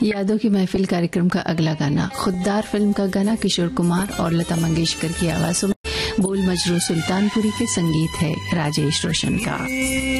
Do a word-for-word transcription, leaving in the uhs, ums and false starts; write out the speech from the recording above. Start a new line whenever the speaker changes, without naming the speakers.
यादों की महफिल कार्यक्रम का अगला गाना खुददार फिल्म का गाना किशोर कुमार और लता मंगेशकर की आवाजों में, बोल मजरू सुल्तानपुरी के संगीत है राजेश रोशन का।